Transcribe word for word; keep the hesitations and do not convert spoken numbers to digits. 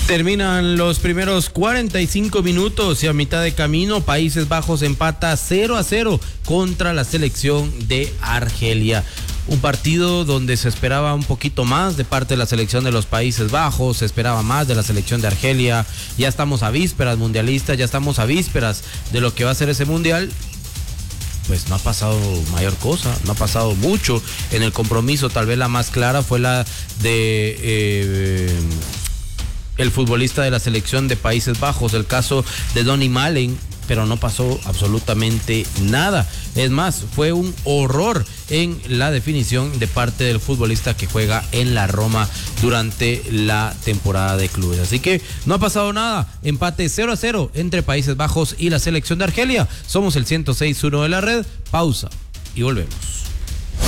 Terminan los primeros cuarenta y cinco minutos y a mitad de camino Países Bajos empata cero a cero contra la selección de Argelia. Un partido donde se esperaba un poquito más de parte de la selección de los Países Bajos, se esperaba más de la selección de Argelia. Ya estamos a vísperas mundialistas, ya estamos a vísperas de lo que va a ser ese mundial. Pues no ha pasado mayor cosa, no ha pasado mucho en el compromiso. Tal vez la más clara fue la de eh, el futbolista de la selección de Países Bajos, el caso de Donny Malen, pero no pasó absolutamente nada. Es más, fue un horror en la definición de parte del futbolista que juega en la Roma durante la temporada de clubes. Así que no ha pasado nada. Empate cero a cero entre Países Bajos y la selección de Argelia. Somos el ciento seis punto uno de la red. Pausa y volvemos.